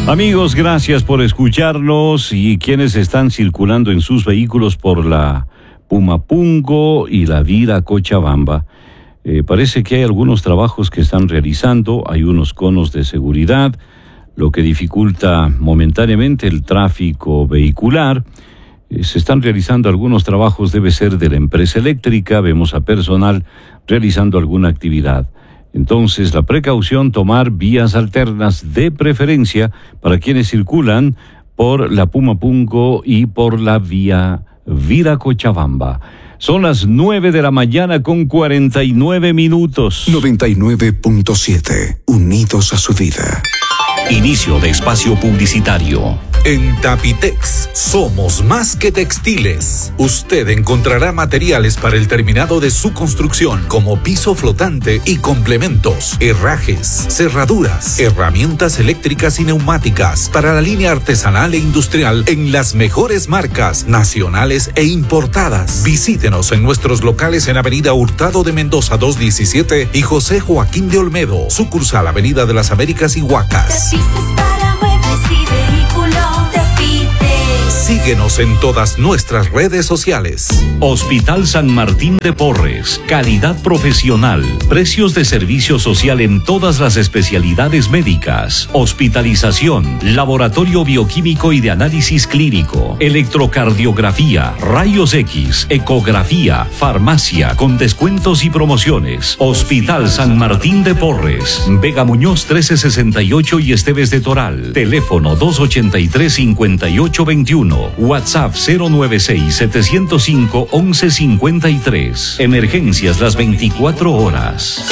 Amigos, gracias por escucharnos, y quienes están circulando en sus vehículos por la Pumapungo y la Viracochabamba. Parece que hay algunos trabajos que están realizando, hay unos conos de seguridad, lo que dificulta momentáneamente el tráfico vehicular. Se están realizando algunos trabajos, debe ser de la empresa eléctrica, vemos a personal realizando alguna actividad. Entonces, la precaución, tomar vías alternas de preferencia para quienes circulan por la Pumapungo y por la vía Viracochabamba. Son las 9 de la mañana con 49 minutos. 99.7, unidos a su vida. Inicio de espacio publicitario. En Tapitex somos más que textiles. Usted encontrará materiales para el terminado de su construcción, como piso flotante y complementos, herrajes, cerraduras, herramientas eléctricas y neumáticas para la línea artesanal e industrial en las mejores marcas nacionales e importadas. Visítenos en nuestros locales en Avenida Hurtado de Mendoza 217 y José Joaquín de Olmedo, sucursal Avenida de las Américas y Huacas. Para muebles y vehículos. Síguenos en todas nuestras redes sociales. Hospital San Martín de Porres, calidad profesional, precios de servicio social en todas las especialidades médicas, hospitalización, laboratorio bioquímico y de análisis clínico, electrocardiografía, rayos X, ecografía, farmacia con descuentos y promociones. Hospital San Martín de Porres, Vega Muñoz 1368 y Esteves de Toral. Teléfono 283-5821. WhatsApp 096-705-1153. Emergencias las 24 horas.